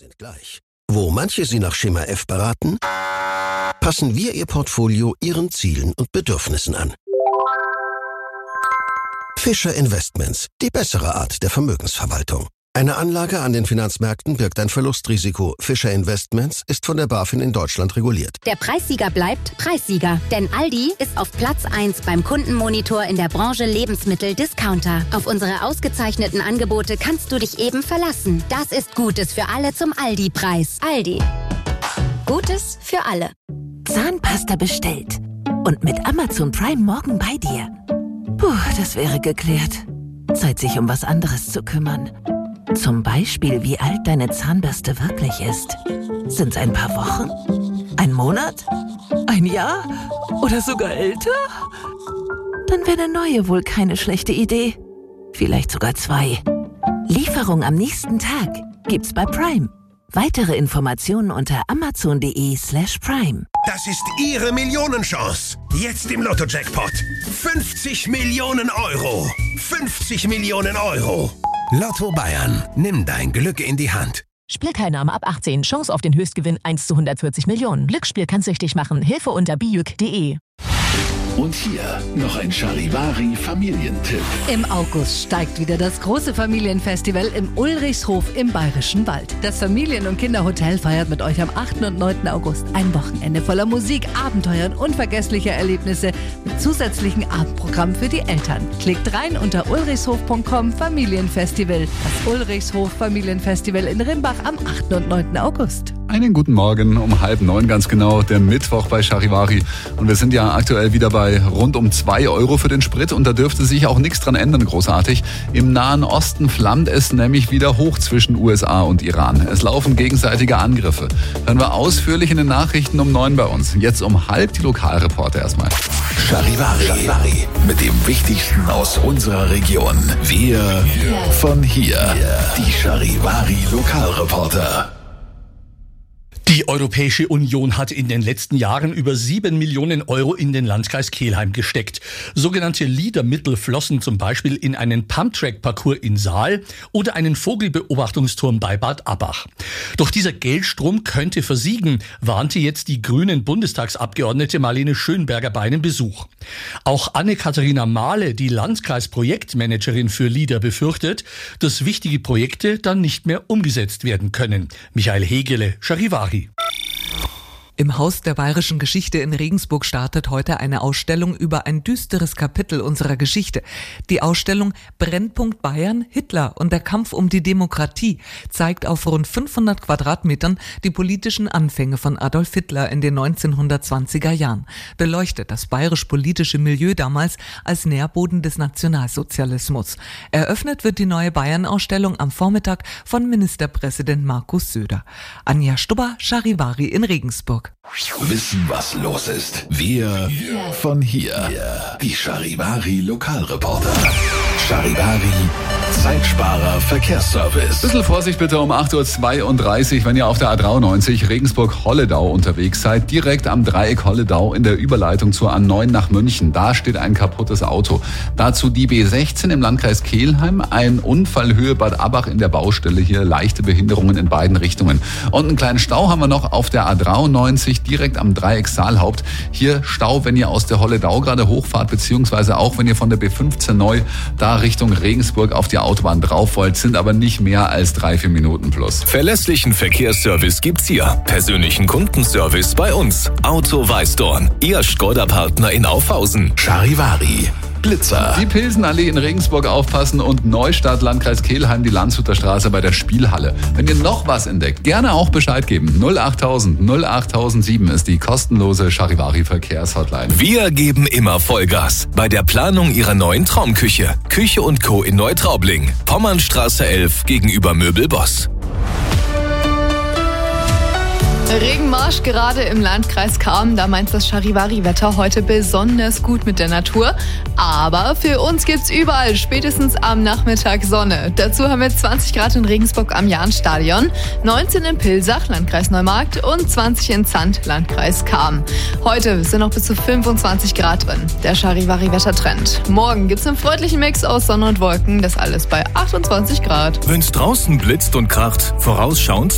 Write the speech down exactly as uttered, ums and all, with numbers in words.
sind gleich. Wo manche Sie nach Schema F beraten, passen wir Ihr Portfolio Ihren Zielen und Bedürfnissen an. Fischer Investments, die bessere Art der Vermögensverwaltung. Eine Anlage an den Finanzmärkten birgt ein Verlustrisiko. Fischer Investments ist von der BaFin in Deutschland reguliert. Der Preissieger bleibt Preissieger, denn Aldi ist auf Platz eins beim Kundenmonitor in der Branche Lebensmittel-Discounter. Auf unsere ausgezeichneten Angebote kannst du dich eben verlassen. Das ist Gutes für alle zum Aldi-Preis. Aldi. Gutes für alle. Zahnpasta bestellt. Und mit Amazon Prime morgen bei dir. Puh, das wäre geklärt. Zeit, sich um was anderes zu kümmern. Zum Beispiel, wie alt deine Zahnbürste wirklich ist. Sind's ein paar Wochen? Ein Monat? Ein Jahr? Oder sogar älter? Dann wäre eine neue wohl keine schlechte Idee. Vielleicht sogar zwei. Lieferung am nächsten Tag gibt's bei Prime. Weitere Informationen unter amazon.de slash prime. Das ist Ihre Millionenchance. Jetzt im Lotto-Jackpot. fünfzig Millionen Euro. fünfzig Millionen Euro. Lotto Bayern. Nimm dein Glück in die Hand. Spielteilnahme ab achtzehn. Chance auf den Höchstgewinn eins zu hundertvierzig Millionen. Glücksspiel kann süchtig machen. Hilfe unter bijuk punkt de. Und hier noch ein Charivari-Familientipp. Im August steigt wieder das große Familienfestival im Ulrichshof im Bayerischen Wald. Das Familien- und Kinderhotel feiert mit euch am achten und neunten August ein Wochenende voller Musik, Abenteuer und unvergesslicher Erlebnisse mit zusätzlichen Abendprogramm für die Eltern. Klickt rein unter ulrichshof punkt com Familienfestival. Das Ulrichshof Familienfestival in Rimbach am achten und neunten August. Einen guten Morgen, um halb neun ganz genau, der Mittwoch bei Charivari. Und wir sind ja aktuell wieder bei rund um zwei Euro für den Sprit und da dürfte sich auch nichts dran ändern, großartig. Im Nahen Osten flammt es nämlich wieder hoch zwischen U S A und Iran. Es laufen gegenseitige Angriffe. Hören wir ausführlich in den Nachrichten um neun bei uns. Jetzt um halb die Lokalreporter erstmal. Charivari, Charivari mit dem Wichtigsten aus unserer Region. Wir von hier. Die Charivari Lokalreporter. Die Europäische Union hat in den letzten Jahren über sieben Millionen Euro in den Landkreis Kelheim gesteckt. Sogenannte LEADER-Mittel flossen zum Beispiel in einen Pumptrack-Parcours in Saal oder einen Vogelbeobachtungsturm bei Bad Abbach. Doch dieser Geldstrom könnte versiegen, warnte jetzt die grünen Bundestagsabgeordnete Marlene Schönberger bei einem Besuch. Auch Anne-Katharina Mahle, die Landkreisprojektmanagerin für LEADER, befürchtet, dass wichtige Projekte dann nicht mehr umgesetzt werden können. Michael Hegele, Charivari. Im Haus der Bayerischen Geschichte in Regensburg startet heute eine Ausstellung über ein düsteres Kapitel unserer Geschichte. Die Ausstellung Brennpunkt Bayern, Hitler und der Kampf um die Demokratie zeigt auf rund fünfhundert Quadratmetern die politischen Anfänge von Adolf Hitler in den neunzehnhundertzwanziger Jahren, beleuchtet das bayerisch-politische Milieu damals als Nährboden des Nationalsozialismus. Eröffnet wird die neue Bayern-Ausstellung am Vormittag von Ministerpräsident Markus Söder. Anja Stubber, Charivari in Regensburg. Wissen, was los ist. Wir von hier. Die Charivari Lokalreporter. Charivari Zeitsparer Verkehrsservice. Bisschen Vorsicht bitte um acht Uhr zweiunddreißig, wenn ihr auf der A dreiundneunzig Regensburg-Holledau unterwegs seid. Direkt am Dreieck Holledau in der Überleitung zur A neun nach München. Da steht ein kaputtes Auto. Dazu die B sechzehn im Landkreis Kelheim. Ein Unfall Höhe Bad Abbach in der Baustelle. Hier leichte Behinderungen in beiden Richtungen. Und einen kleinen Stau haben wir noch auf der A dreiundneunzig direkt am Dreieck Saalhaupt. Hier Stau, wenn ihr aus der Holledau gerade hochfahrt, beziehungsweise auch wenn ihr von der B fünfzehn neu da Richtung Regensburg auf die Autobahn drauf wollt, sind aber nicht mehr als drei, vier Minuten plus. Verlässlichen Verkehrsservice gibt's hier. Persönlichen Kundenservice bei uns. Auto Weißdorn. Ihr Skoda-Partner in Aufhausen. Charivari. Blitzer. Die Pilsenallee in Regensburg aufpassen und Neustadt, Landkreis Kelheim, die Landshuter Straße bei der Spielhalle. Wenn ihr noch was entdeckt, gerne auch Bescheid geben. null achttausend null achttausendsieben ist die kostenlose Charivari Verkehrshotline. Wir geben immer Vollgas bei der Planung Ihrer neuen Traumküche. Küche und Co. in Neutraubling. Pommernstraße elf gegenüber Möbelboss. Regenmarsch gerade im Landkreis Cham, da meint das Charivari-Wetter heute besonders gut mit der Natur. Aber für uns gibt's überall spätestens am Nachmittag Sonne. Dazu haben wir zwanzig Grad in Regensburg am Jahnstadion, neunzehn in Pilsach, Landkreis Neumarkt und zwanzig in Zandt, Landkreis Cham. Heute sind noch bis zu fünfundzwanzig Grad drin. Der Charivari-Wettertrend. Morgen gibt's einen freundlichen Mix aus Sonne und Wolken, das alles bei achtundzwanzig Grad. Wenn's draußen blitzt und kracht, vorausschauend